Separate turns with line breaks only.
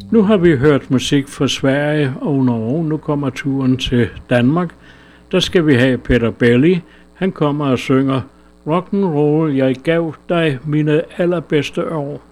Nu har vi hørt musik fra Sverige og Norge. Nu kommer turen til Danmark. Der skal vi have Peter Belli. Han kommer og synger Rock'n'Roll, jeg gav dig mine allerbedste år.